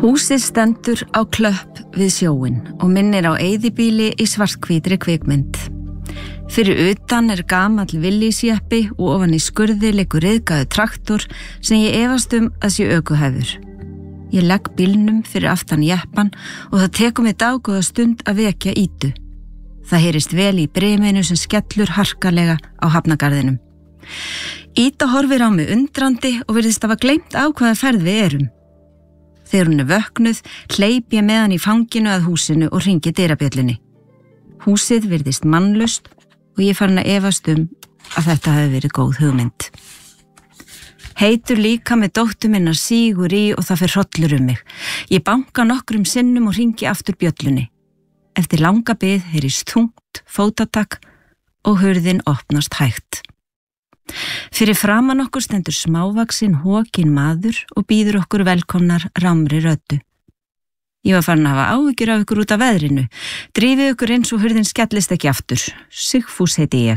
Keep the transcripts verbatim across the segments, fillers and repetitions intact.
Húsið stendur á klöpp við sjóinn og minnir á eyðibýli í svarthvítri kvikmynd. Fyrir utan er gamall villisjeppi og ofan í skurði liggur ryðgaður traktor sem ég efast um að sé ökuhæfur. Ég legg bílnum fyrir aftan jeppan og það tekur mig dágóða stund að vekja Ídu. Það heyrist vel í briminu sem skellur harkalega á hafnagarðinum. Ída horfir á mig undrandi og virðist hafa gleymt á hvaða ferð við erum. Þegar hún er vöknuð, hleyp ég með hann í fanginu að húsinu og hringi dyrabjöllunni. Húsið virðist mannlaust og ég farin að efast um að þetta hafi verið góð hugmynd. Heitur líka með dóttur minnar sígur í og það fer hrollur um mig. Ég banka nokkrum sinnum og hringi aftur bjöllunni. Eftir langa bið heyrist þungt fótatak og hurðin opnast hægt. Fyrir framan okkur stendur smávaxinn hokin maður og býður okkur velkomnar rámri röddu. Ég var farin að hafa áhyggjur af ykkur út af veðrinu. Drífið ykkur eins og hurðin skellist ekki aftur. Sigfús heiti ég.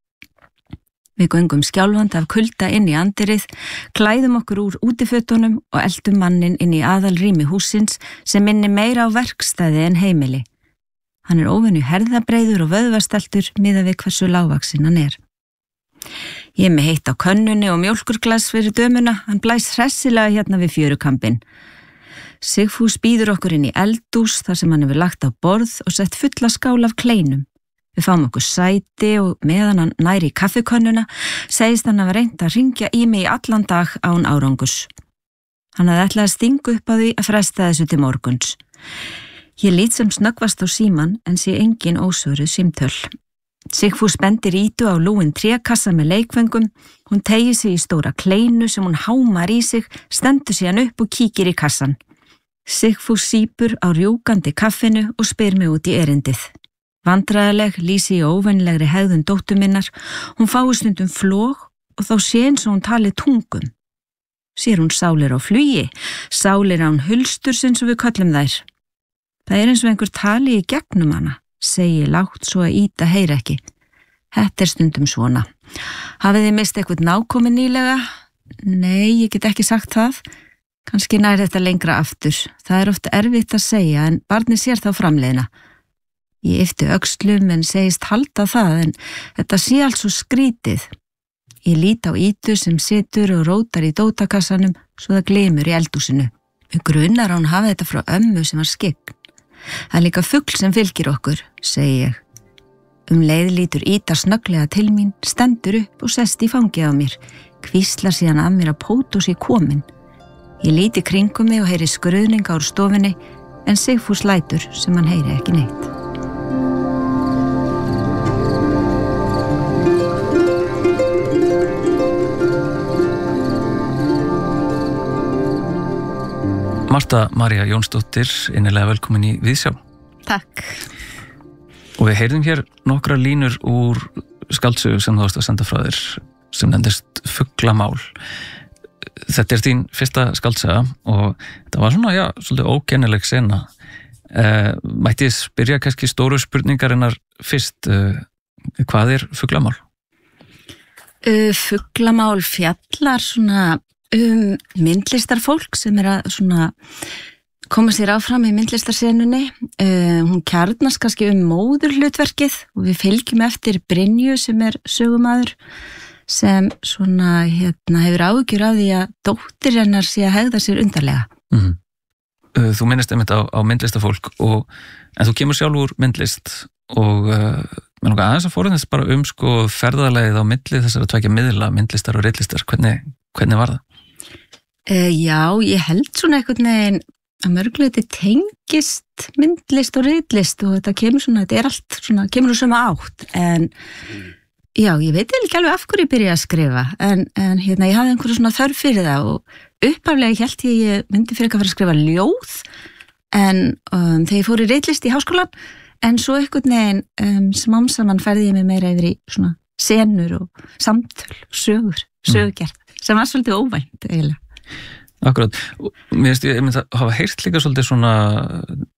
Við göngum skjálfandi af kulda inn í andirið, klæðum okkur úr útifötunum og eltum mannin inn í aðalrými hússins sem minni meira á verkstæði en heimili. Hann er óvenju herðabreiður og vöðvasteltur miðað við hversu lágvaxinn hann er. Ég er með heitt á könnunni og mjólkurglas fyrir dömuna, hann blæs hressilega hérna við fjörukambinn. Sigfús býður okkur inn í eldhús þar sem hann hefur lagt á borð og sett fulla skál af kleinum. Við fáum okkur sæti og meðan hann næri í kaffikönnuna segist hann að hafa reynt að hringja í mig í allan dag án árangurs. Hann hafði ætlað að stinga upp á því að fresta þessu til morguns. Ég lít sem snöggvast á síman en sé engin ósvöruð símtöl. Sigfús bendir Ídu á lúin trékassa með leikföngum, hún teygir sig í stóra kleinu sem hún hámar í sig, stendur síðan upp og kíkir í kassan. Sigfús sýpur á rjúkandi kaffinu og spyr mig út í erindið. Vandræðaleg lýsi í óvenlegri hegðun dóttur minnar, hún fái stundum flog og þá sé eins og hún tali tungum. Sér hún sálir á flugi, sálir án hulstursins og við köllum þær. Það er eins og einhver tali í gegnum hana. Segi lágt svo að Ída heyra ekki. Þetta er stundum svona. Hafið þið mist eitthvað nákomin nýlega? Nei, ég get ekki sagt það. Kannski nær þetta lengra aftur. Það er oft erfitt að segja en barnið sér þá framleiðina. Ég yppti öxlum en segist halda það en þetta sé allt svo skrítið. Ég lít á Ídu sem situr og rótar í dótakassanum svo það glimur í eldhúsinu. Mig grunar að hún hafi þetta frá ömmu sem var skygg. Það er líka fugl sem fylgir okkur, segi ég. Um leið lítur Ída snögglega til mín, stendur upp og sest í fangið á mér, hvíslar síðan að mér að pótu sé komin. Ég líti kringum mig og heyri skruðninga úr stofinni, en Sigfús lætur sem hann heyri ekki neitt. Marta María Jónsdóttir, innilega velkomin í Viðsjá. Takk. Og við heyrðum hér nokkra línur úr skáldsögu sem þú varst að senda frá þér sem nefndist Fuglamál. Þetta er þín fyrsta skáldsaga og þetta var svona, já, svolítið ókennileg sena. Eh, mætti ég spyrja kannski stóru spurningarinnar fyrst, eh, hvað er Fuglamál? Uh, Fuglamál fjallar svona um myndlistarfólk sem er að svona koma sér áfram í myndlistarsenunni. Uh, hún kjarnast kannski um móðurhlutverkið og við fylgjum eftir Brynju sem er sögumaður sem svona hérna hefur áhyggjur af því að dóttir hennar sé að hegða sér undarlega. Mm-hmm. uh, Þú minnist einmitt á, á myndlistarfólk og, en þú kemur sjálf úr myndlist og uh, mér langar aðeins að forðast bara um sko ferðalagið á milli þessara tveggja miðla, myndlistar og ritlistar. Hvernig, hvernig var það? Uh, já, ég held svona einhvern veginn að mörgleiti tengist myndlist og ritlist og þetta kemur svona, þetta er allt svona, kemur úr sömu átt en já, ég veit ekki alveg af hverju ég byrja að skrifa en, en hérna ég hafði einhverju svona þörf fyrir það og upphaflega held ég ég myndi fyrir ekki að fara að skrifa ljóð en um, þegar ég fór í ritlist í háskólan en svo einhvern veginn um, smám saman færði ég mig meira yfir í svona senur og samtöl, sögur, sögugerð mm. sem var svolítið óvænt eiginlega. Akkurat, mér finnst ég að hafa heyrt líka svolítið svona